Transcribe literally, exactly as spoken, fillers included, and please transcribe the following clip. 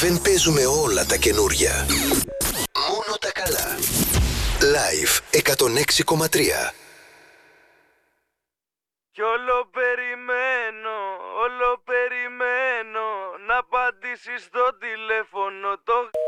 Δεν παίζουμε όλα τα καινούρια. Μόνο τα καλά. Live εκατόν έξι κόμμα τρία. Κι όλο περιμένω, όλο περιμένω να απαντήσεις στο τηλέφωνο το...